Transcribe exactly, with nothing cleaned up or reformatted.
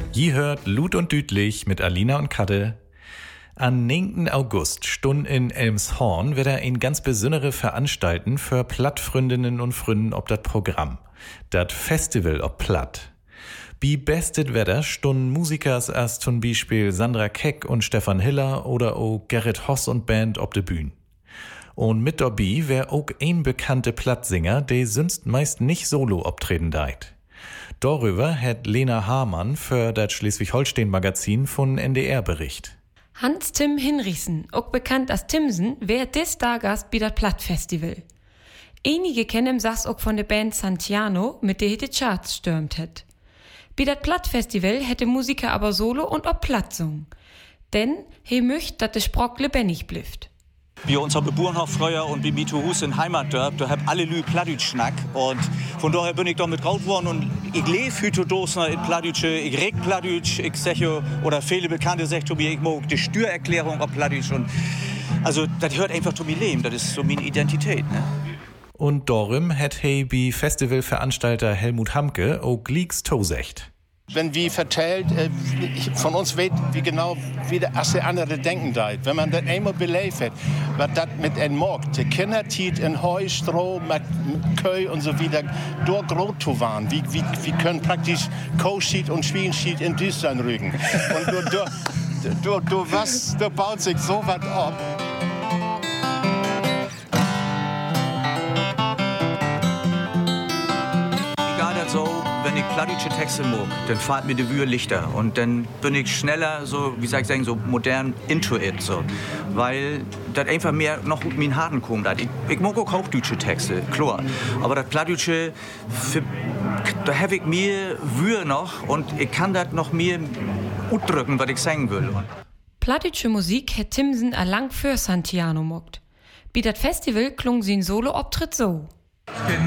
Je hört Lut und Dütlich mit Alina und Kadde. Am neunten August stund in Elmshorn wieder ein ganz besondere Veranstalten für Plattfründinnen und Fründen ob das Programm. Das Festival ob Platt. Bi bestet Wetter stunden Musikers erst zum Beispiel Sandra Keck und Stefan Hiller oder auch Gerrit Hoss und Band ob de Bühn. Und mit dabei wär auch ein bekannte Plattsinger, der sonst meist nicht solo optreten deit. Darüber hat Lena Hamann für das Schleswig-Holstein-Magazin von N D R bericht. Hans-Tim Hinrichsen, auch bekannt als Timsen, wär des Dagast bei das Platt-Festival. Einige kennen ihm Sass auch von der Band Santiano, mit der die Charts stürmt hat. Bei das Platt-Festival hätte Musiker aber solo und auch Platt sungen. Denn he möcht, dass der Sprock lebendig blifft. Wir uns haben Burenhof früher und bei Mituhus in Heimatdörp, da hab alle Lü Plattdeutsch-Schnack. Und von daher bin ich da mit raus worden und ich lebe heute Dosner in Plattdeutsch, ich reg Plattdeutsch, ich sage, oder viele Bekannte sagen zu mir, ich mag die Steuererklärung auf Plattdeutsch. Und also, das hört einfach zu mir leben, das ist so meine Identität, ne? Und darum hat he bei Festivalveranstalter Helmut Hamke auch Gleeks tosecht. Wenn wie vertellt, äh, von uns weet wie genau, wie der erste andere denken deit. Wenn man das einmal belebt hat, was das mit en Morg, die Kinder tiet in Heu, Stroh, mit, mit Köy und so wieder, dort groß zu waren. Wie, wie, wie können praktisch Kohlschied und Schwienschied in Düstern rügen. Und du, du, du, du, was, du baut sich so was ab. So, wenn ich plattdeutsche Texte mag, dann fahrt mir die Wühe lichter und dann bin ich schneller, so wie soll ich sagen, so modern into it, so, weil das einfach mehr noch mit meinen Haaren kommt. Ich, ich mag auch hochdeutsche Texte, klar, aber das plattdeutsche, für, da habe ich mehr Wühe noch und ich kann das noch mehr ausdrücken, was ich sagen will. Plattdeutsche Musik hat Timsen allang für Santiano mogt. Bei das Festival klung sie in Solo-Optritt so. Ich bin